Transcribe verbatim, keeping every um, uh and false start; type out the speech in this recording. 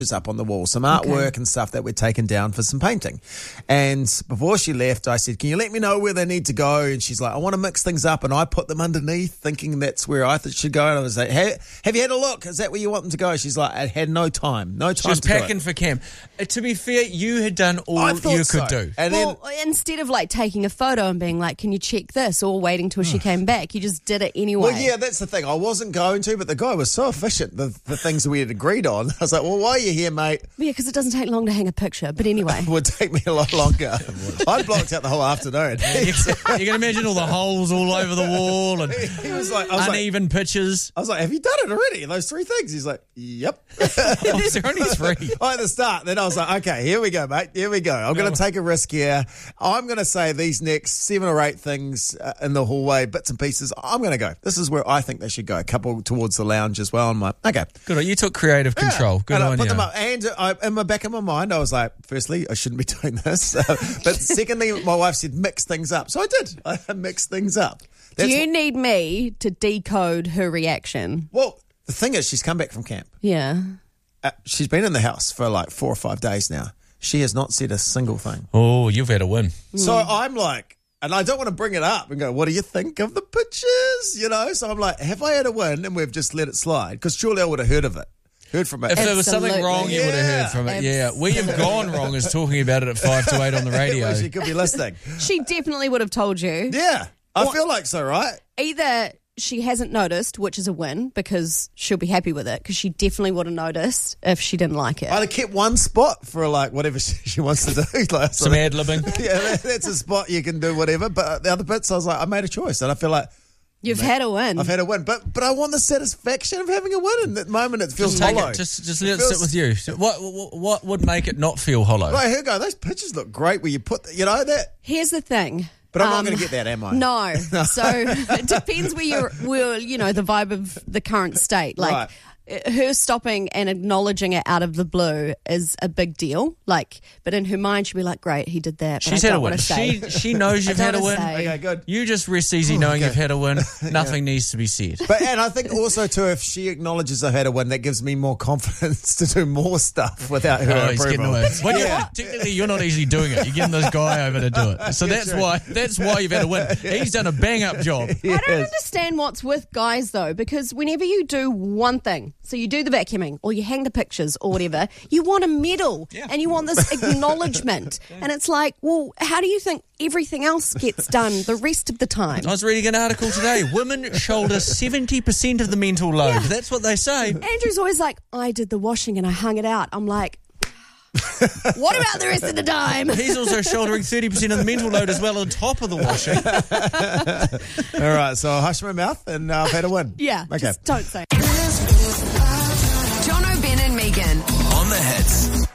up on the wall, some artwork Okay. and stuff that we'd taken down for some painting. And before she left, I said, can you let me know where they need to go? And she's like, I want to mix things up. And I put them underneath thinking that's where I thought should go. And I was like, hey, have you had a look? Is that where you want them to go? She's like, I had no time. No time She was to do packing it. for camp. Uh, to be fair, you had done all I thought you so. could do. And Well, then, instead of like taking a photo and being like, can you check this, or waiting till she came back, you just did it anyway. well, yeah, that's the thing. I wasn't going to, but the guy was so efficient, the, the things that we had agreed on. I was like, well, why are you here, mate? Yeah, because it doesn't take long to hang a picture. But anyway. It would take me a lot longer. I blocked out the whole afternoon. You can, you can imagine all the holes all over the wall and He was like, I was like, uneven pitches. I was like, have you done it already? Those three things? He's like, yep. Oh, is there only three? Oh, at the start. Then I was like, okay, here we go, mate. Here we go. I'm going to take a risk here. I'm going to say these next seven or eight things uh, in the hallway, bits and pieces, I'm going to go. This is where I think they should go. A couple towards the lounge as well. I'm like, okay. Good on you. Took creative control. Yeah. Good and on I put you. them up. And I, in the back of my mind, I was like, firstly, I shouldn't be doing this. But secondly, my wife said, mix things up. So I did. I mixed things up. Do That's you what- need me to decode her reaction? well, the thing is, she's come back from camp. Yeah. Uh, she's been in the house for like four or five days now. She has not said a single thing. Oh, you've had a win. So I'm like, and I don't want to bring it up and go, what do you think of the pictures? You know, so I'm like, have I had a win and we've just let it slide? Because surely I would have heard of it. Heard from it. If there was something Absolutely. wrong, you would have Yeah. heard from it. Yeah. Where you've gone wrong is talking about it at five to eight on the radio. Well, she could be listening. She definitely would have told you. Yeah, I feel like so, right? Either she hasn't noticed, which is a win, because she'll be happy with it, because she definitely would have noticed if she didn't like it. I'd have kept one spot for like whatever she, she wants to do. Like, so Some that- ad-libbing. Yeah, that, that's a spot you can do whatever. But the other bits, I was like, I made a choice, and I feel like You've had a win. I've had a win. But but I want the satisfaction of having a win. And at the moment, it feels Just take hollow. it. Just, just let it, feels- sit with you. So what, what, what would make it not feel hollow? Right, here we go. Those pictures look great where you put, the, you know, that. Here's the thing. But I'm not Um, going to get that, am I? No. So it depends where you're, where, you know, the vibe of the current state. Like, Right. her stopping and acknowledging it out of the blue is a big deal. Like, but in her mind, she'll be like, great, he did that. But She's I had don't a win. want to say. She, she knows I you've don't had a wanna win. say. Okay, good. You just rest easy knowing okay. you've had a win. Nothing needs to be said. But and I think also too, if she acknowledges I've had a win, that gives me more confidence to do more stuff without her Oh, he's getting approval. away. Well, Yeah. yeah. Technically, you're not easily doing it. You're getting this guy over to do it. So that's true. why that's why you've had a win. He's done a bang up job. I don't understand what's with guys though, because whenever you do one thing, so you do the vacuuming or you hang the pictures or whatever, you want a medal Yeah. and you want this acknowledgement. And it's like, well, how do you think everything else gets done the rest of the time? I was reading an article today. Women shoulder seventy percent of the mental load. Yeah. That's what they say. Andrew's always like, I did the washing and I hung it out. I'm like, what about the rest of the time? He's also shouldering thirty percent of the mental load as well on top of the washing. All right, so I'll hush my mouth and uh, I've had a win. Yeah, Okay. just don't say. John O'Ben and Megan. On the hits.